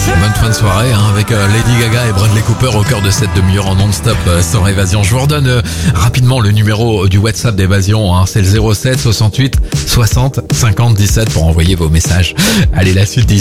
Bonne fin de soirée avec Lady Gaga et Bradley Cooper au cœur de cette demi-heure en non-stop sans Évasion. Je vous redonne rapidement le numéro du WhatsApp d'Évasion. C'est le 07 68 60 50 17 pour envoyer vos messages. Allez, la suite